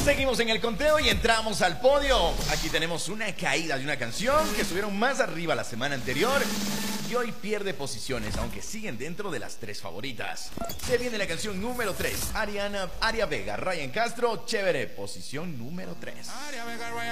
Seguimos en el conteo y entramos al podio. Aquí tenemos una caída de una canción que estuvieron más arriba la semana anterior y hoy pierde posiciones, aunque siguen dentro de las 3 favoritas. Se viene la canción número 3, Aria Vega, Ryan Castro, Chévere, posición número 3.